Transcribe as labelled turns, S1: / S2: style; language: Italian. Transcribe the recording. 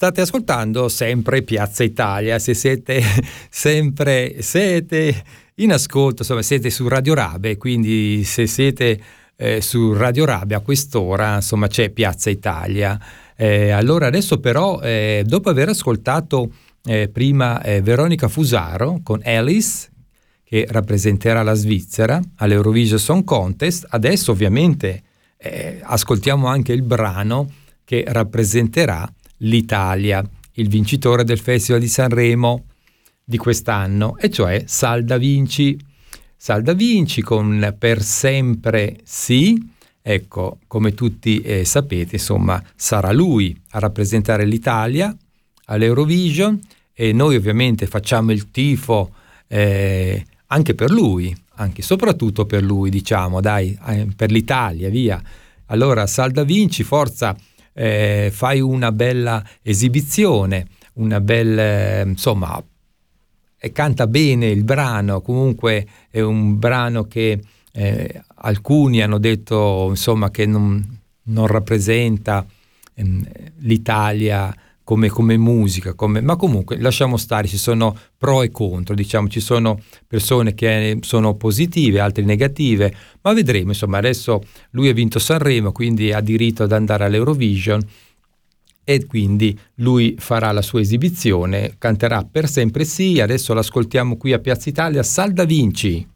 S1: State ascoltando sempre Piazza Italia, se siete in ascolto, insomma siete su Radio Rabe, quindi se siete su Radio Rabe a quest'ora, insomma c'è Piazza Italia. Allora adesso però, dopo aver ascoltato prima Veronica Fusaro con Alice, che rappresenterà la Svizzera all'Eurovision Song Contest, adesso ovviamente ascoltiamo anche il brano che rappresenterà l'Italia, il vincitore del Festival di Sanremo di quest'anno, e cioè Sal da Vinci. Sal da Vinci con Per sempre sì. Ecco, come tutti sapete, insomma, sarà lui a rappresentare l'Italia all'Eurovision, e noi ovviamente facciamo il tifo anche per lui, anche soprattutto per lui, diciamo, dai, per l'Italia, via. Allora, Sal da Vinci, forza, fai una bella esibizione, una bella, insomma, canta bene il brano. Comunque è un brano che alcuni hanno detto, insomma, che non rappresenta l'Italia come musica, ma comunque lasciamo stare, ci sono pro e contro, diciamo, ci sono persone che sono positive, altre negative, ma vedremo, insomma. Adesso lui ha vinto Sanremo, quindi ha diritto ad andare all'Eurovision, e quindi lui farà la sua esibizione, canterà Per sempre sì. Adesso l'ascoltiamo qui a Piazza Italia, Sal da Vinci.